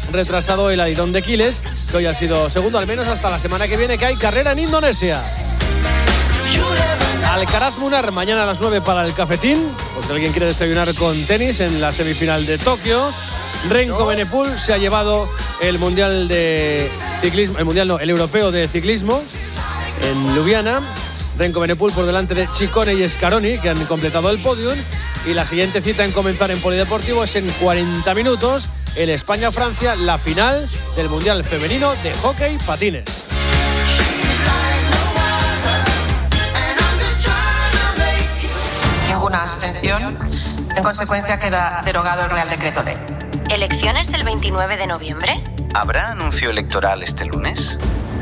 retrasado el alirón de Quiles, que hoy ha sido segundo, al menos hasta la semana que viene, que hay carrera en Indonesia. Alcaraz Munar, mañana a las 9 para el cafetín, por si alguien quiere desayunar con tenis en la semifinal de Tokio. Renko Benepul se ha llevado el mundial de ciclismo, el europeo de ciclismo en Ljubljana. Renko Benepul por delante de Ciccone y Scaroni, que han completado el podium. Y la siguiente cita en comenzar en Polideportivo es en 40 minutos, el España-Francia, la final del mundial femenino de hockey patines. Ninguna abstención. En consecuencia, queda derogado el Real Decreto Ley. ¿Elecciones el 29 de noviembre? ¿Habrá anuncio electoral este lunes?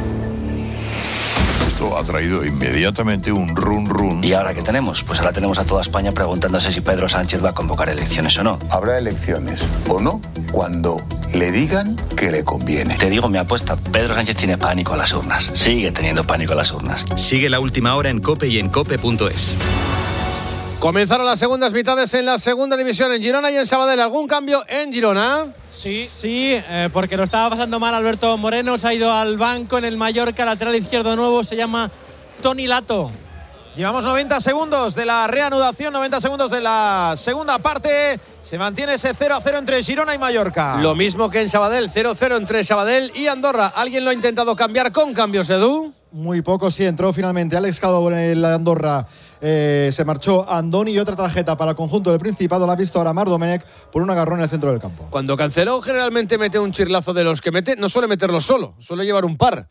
Esto ha traído inmediatamente un run. ¿Y ahora qué tenemos? Pues ahora tenemos a toda España preguntándose si Pedro Sánchez va a convocar elecciones o no. Habrá elecciones o no cuando le digan que le conviene. Te digo mi apuesta, Pedro Sánchez tiene pánico a las urnas. Sigue teniendo pánico a las urnas. Sigue La Última Hora en COPE y en COPE.es. Comenzaron las segundas mitades en la segunda división en Girona y en Sabadell. ¿Algún cambio en Girona? Sí, porque lo estaba pasando mal Alberto Moreno. Se ha ido al banco en el Mallorca. Lateral izquierdo nuevo, se llama Toni Lato. Llevamos 90 segundos de la reanudación, 90 segundos de la segunda parte. Se mantiene ese 0-0 entre Girona y Mallorca. Lo mismo que en Sabadell, 0-0 entre Sabadell y Andorra. ¿Alguien lo ha intentado cambiar con cambios, Edu? Muy poco, sí. Entró finalmente Alex Calvo en el Andorra. Se marchó Andoni y otra tarjeta para el conjunto del Principado. La ha visto ahora Marc Domènech por un agarrón en el centro del campo. Cuando Canceló generalmente mete un chirlazo de los que mete, no suele meterlo solo, suele llevar un par.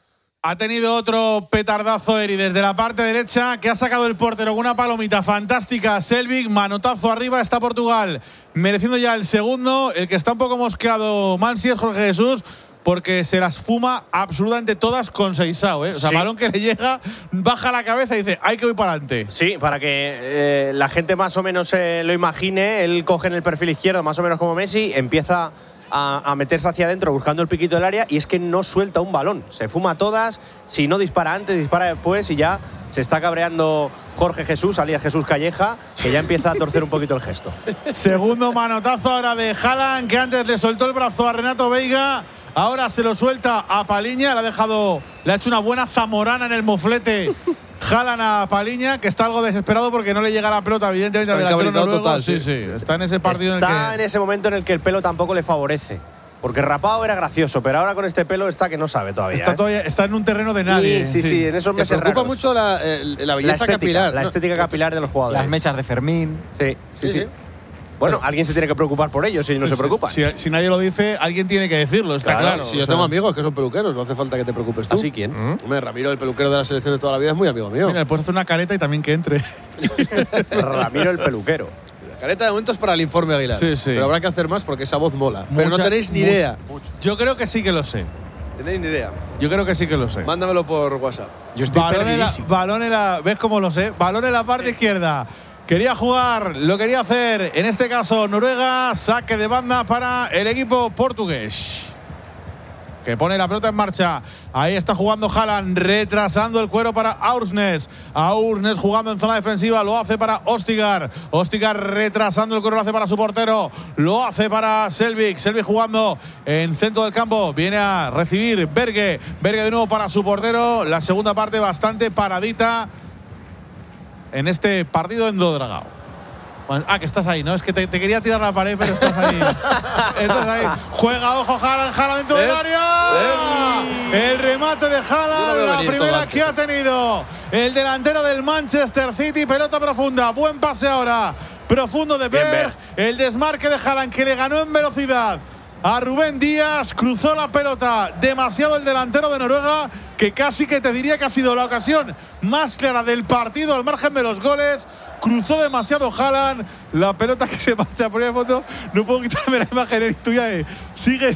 Ha tenido otro petardazo Eri desde la parte derecha que ha sacado el portero con una palomita fantástica. Selvig, manotazo arriba, está Portugal mereciendo ya el segundo. El que está un poco mosqueado Mansi es Jorge Jesús, porque se las fuma absolutamente todas con Seixao, ¿eh? O sea, balón que le llega, baja la cabeza y dice, hay que ir para adelante. Sí, para que la gente más o menos lo imagine, él coge en el perfil izquierdo, más o menos como Messi, empieza a meterse hacia adentro buscando el piquito del área y es que no suelta un balón, se fuma todas, si no dispara antes, dispara después y ya se está cabreando Jorge Jesús, alias Jesús Calleja, que ya empieza a torcer un poquito el gesto. Segundo manotazo ahora de Haaland, que antes le soltó el brazo a Renato Veiga. Ahora se lo suelta a Paliña, le ha hecho una buena zamorana en el moflete Haaland a Paliña, que está algo desesperado porque no le llega la pelota, evidentemente, al delantero noruego. Total, sí. Está en ese partido en ese momento en el que el pelo tampoco le favorece. Porque rapado era gracioso, pero ahora con este pelo está que no sabe todavía. Está en un terreno de nadie. Sí, en esos meses raros. Me preocupa mucho la belleza capilar. La estética capilar de los jugadores. Las mechas de Fermín. Sí. Bueno, alguien se tiene que preocupar por ellos si no se preocupa. Si nadie lo dice, alguien tiene que decirlo, está claro. Si yo tengo amigos que son peluqueros, no hace falta que te preocupes tú. ¿Así quién? Hombre, Ramiro, el peluquero de la selección de toda la vida, es muy amigo mío. Mira, le puedes hacer una careta y también que entre. Ramiro, el peluquero. La careta de momento es para el informe Aguilar. Sí. Pero habrá que hacer más porque esa voz mola. Pero no tenéis ni idea. Yo creo que sí que lo sé. ¿Tenéis ni idea? Yo creo que sí que lo sé. Mándamelo por WhatsApp. Yo estoy balón en la… ¿Ves cómo lo sé? Balón en la parte izquierda. Quería jugar, lo quería hacer, en este caso Noruega, saque de banda para el equipo portugués, que pone la pelota en marcha. Ahí está jugando Haaland, retrasando el cuero para Aursnes. Aursnes jugando en zona defensiva, lo hace para Ostigar. Ostigar retrasando el cuero, lo hace para su portero. Lo hace para Selvig. Selvig jugando en centro del campo. Viene a recibir Berge. Berge de nuevo para su portero. La segunda parte bastante paradita en este partido en Dodragao. Bueno, que estás ahí, ¿no? Es que te quería tirar la pared, pero estás ahí. Estás ahí. Juega, ojo, Haaland dentro del área. El remate de Haaland, la primera que ha tenido el delantero del Manchester City. Pelota profunda, buen pase ahora. Profundo de Berg. El desmarque de Haaland, que le ganó en velocidad a Rubén Díaz, cruzó la pelota demasiado el delantero de Noruega, que casi que te diría que ha sido la ocasión más clara del partido al margen de los goles. Cruzó demasiado Haaland, la pelota que se marcha por el fondo. No puedo quitarme la imagen tuya. Sigue.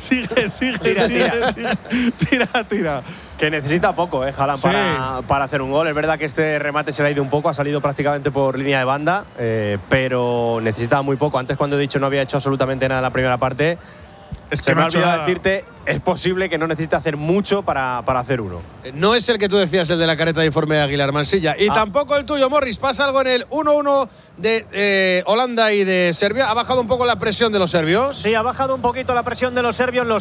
Tira. Que necesita poco, Haaland, para hacer un gol. Es verdad que este remate se le ha ido un poco, ha salido prácticamente por línea de banda, pero necesita muy poco. Antes, cuando he dicho no había hecho absolutamente nada en la primera parte, se me ha olvidado decirte, es posible que no necesite hacer mucho para hacer uno. No es el que tú decías, el de la careta de informe de Aguilar Mansilla. Y tampoco el tuyo, Morris. Pasa algo en el 1-1 de Holanda y de Serbia. ¿Ha bajado un poco la presión de los serbios? Sí, ha bajado un poquito la presión de los serbios.